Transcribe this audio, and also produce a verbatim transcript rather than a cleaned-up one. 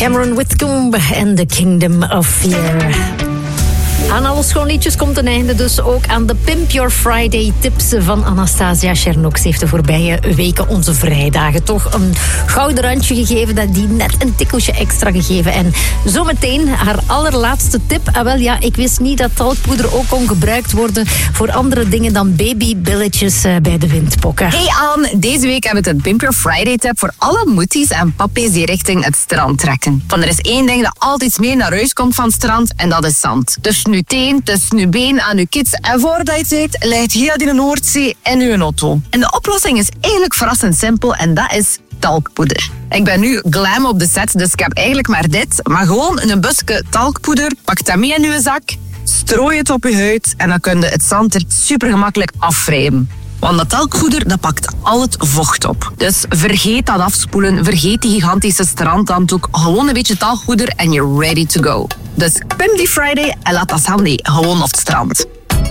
Cameron Whitcomb en The Kingdom of Fear. Aan alle schoonliedjes komt een einde, dus ook aan de Pimp Your Friday tips van Anastasia Czernoks. Ze heeft de voorbije weken onze vrijdagen toch een gouden randje gegeven, dat die net een tikkeltje extra gegeven. En zometeen haar allerlaatste tip. Ah wel ja, ik wist niet dat talkpoeder ook kon gebruikt worden voor andere dingen dan babybilletjes bij de windpokken. Hey Anne, deze week hebben we het Pimp Your Friday tip voor alle moeties en pappies die richting het strand trekken. Van er is één ding dat altijd mee naar huis komt van het strand en dat is zand. Dus nu teen, tussen uw been aan uw kids. En voordat je het weet, ligt heel die Noordzee in uw auto. En de oplossing is eigenlijk verrassend simpel en dat is talkpoeder. Ik ben nu glam op de set, dus ik heb eigenlijk maar dit. Maar gewoon een busje talkpoeder. Pak dat mee in uw zak, strooi het op je huid en dan kun je het zand er super gemakkelijk afwrijven. Want dat talkpoeder, dat pakt al het vocht op. Dus vergeet dat afspoelen, vergeet die gigantische strandhanddoek. Gewoon een beetje talkpoeder en you're ready to go. Dus pimp die Friday en laat dat handy gewoon op het strand.